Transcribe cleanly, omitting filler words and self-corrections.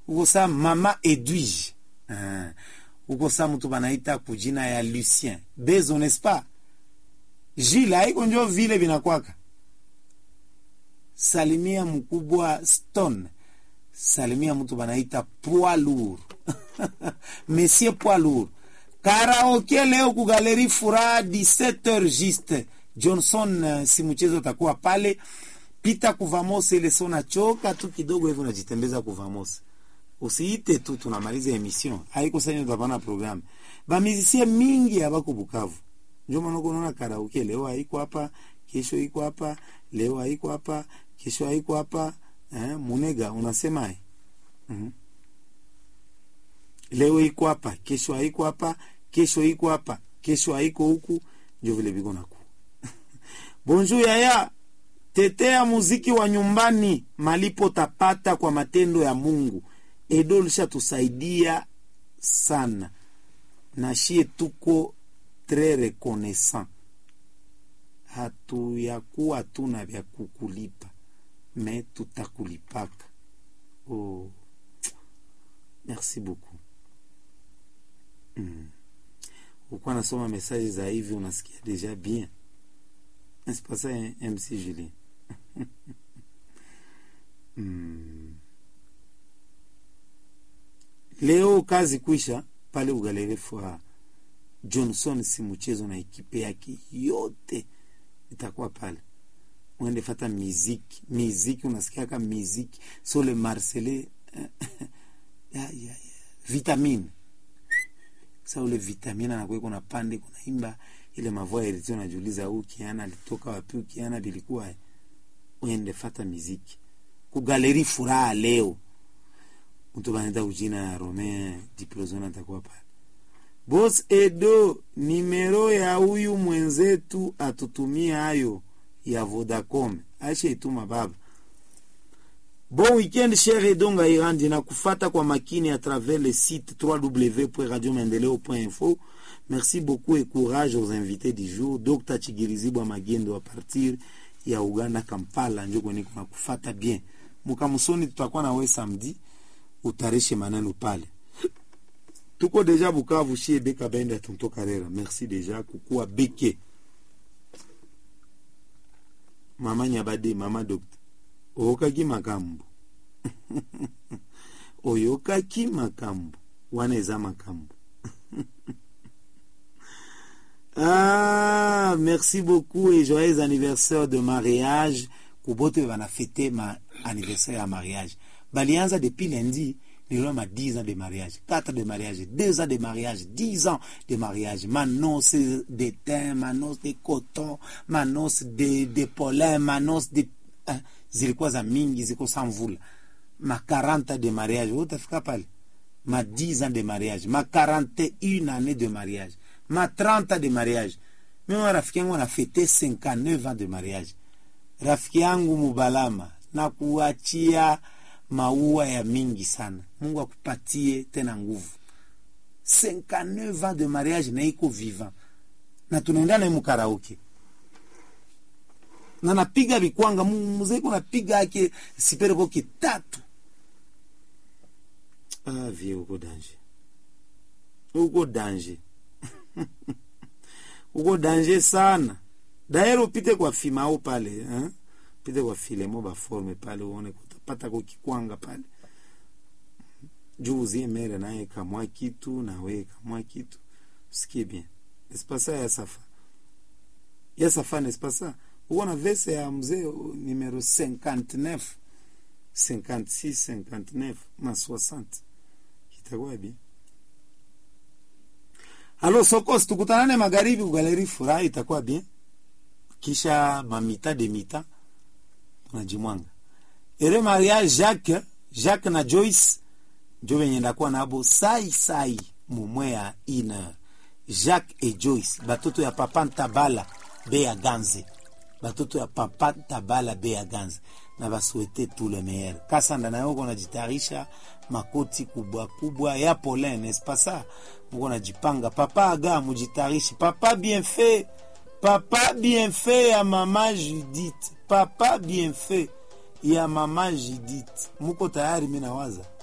uko sa mama Edwige, uko sa mtu banaita kujina ya Lucien Bezo, n'est-ce pas? Jila haiko njo vile vinakwaka. Salimia mkubwa Stone, salimia mtu banaita Poids Lourd Monsieur Poids Lourd. Karaoke leo ku Galerie Fura 17h juste. Johnson si mchezo takuwa pale. Pita kuvamos ile sona choka tu kidogo hivyo unajitembeza kuvamos. Usiite tu tunamaliza emission. Haiko sasa tutapana program. Ba musicien mingi abako Bukavu. Ndio maana unaona karaoke leo haiko hapa, kesho iko hapa, leo haiko hapa, kesho haiko hapa. Munega unasema leo iko hapa, kesho haiko hapa, kesho iko hapa, kesho haiko huku, ndio vile biko naku. Bonjour yaya, tetea muziki wa nyumbani, malipo tapata kwa matendo ya Mungu. Edo lishatusaidia sana. Na shie tuko très reconnaissant. Hatu ya kuwa tuna vya kukulipa, me tutakulipaka. Oh, merci beaucoup. Uko nasoma message za hivi unasikia deja bien. N'est-ce pas ça, MC Julien? Leo kazi kuisha pale Galerie Fura. Johnson si mchezo na ekipe yake yote itakuwa pale. Uende fata muziki unasikia kama muziki so le Marcelé vitamine. Sasa ule vitamine anakuwa kuna pande kuna imba ile mavoa ile unajiuliza huyu Kiana alitoka wapi, Kiana bilikuwa. Uende fata muziki ku Galerie Fura leo. Mtu banaenda ujina Romain Diplozona atakuwa pale. Boss Edo, nimero ya huyu mwenzetu atutumia hayo ya Vodacom. Aisha ituma baba. Bon weekend cher Edonga Irandi, na kufata kwa makini à travers le site www.radiomaendeleo.info. Merci beaucoup et courage aux invités du jour. Dr. Chigirizibwa Magendo à partir ya Uganda Kampala, njoko niko na kufata bien. Mukamusoni tutakuwa na wewe samedi, utareshe maneno pale. Tuko deja Bukavu shie Beka Benda Tonto Karera. Merci deja kukua Beke. Mama Nyabade, mama docteur. Oyokaki makambo. Oyokaki makambo. Waneza makambo. Merci beaucoup et joyeux anniversaire de mariage. Kubote wana fêter ma anniversaire à mariage. Balianza depuis lundi. Nous avons 10 ans de mariage, 4 ans de mariage, 2 ans de mariage, 10 ans de mariage. Manos de thym, manos de coton, manos de pollen, manos de... zilikuwa za mingi, ziko samvula. Ma 40 ans de mariage, utafika pale. Ma 10 ans de mariage, ma 41 années de mariage, ma 30 ans de mariage. Mimi rafiki yangu na fete 59 ans de mariage. Rafiki yangu Mubalama, na kuachia maua ya mingi sana. Mungu akupatie tena nguvu. 59 ans de mariage na iko vivant. Na tunaenda na karaoke. Na napiga bikwanga mzee kuna piga yake sipere boki 3. Vie uko danger. Uko danger. Uko danger sana. Daero pite kwa Fimao pale, pite kwa Filemo ba forme pale uone pata kwa kikwanga pale. Juzi mere naye kamwa kitu na wewe kamwa kitu. Sikie bien. N'est-ce pas ça ya safa? Ya safa n'est-ce pas ça? Uona vese ya mzee numero 59, 56, 59, ma 60. Itakuwa bien. Alors Sokos tukutanane magharibi ku Galerie Fura itakuwa bien. Kisha mamita de mita tunajimwanga. Ere mariage Jacques na Joyce ndio wenye ndakuwa nabo sai mumwe ya ina. Jacques et Joyce batoto ya papa Ntabala Bea Ganze. Batoto ya papa Ntabala Bea Ganze. Na basouhaiter tout le meilleur. Kasanda na yoko najitarisha makoti kubwa ya pollen, n'est-ce pas ça? Mko najipanga papa aga mujitarishi. Papa bien fait ya mama Judith. Papa bien fait ya mama Judith. Muko tayari mimi nawaza.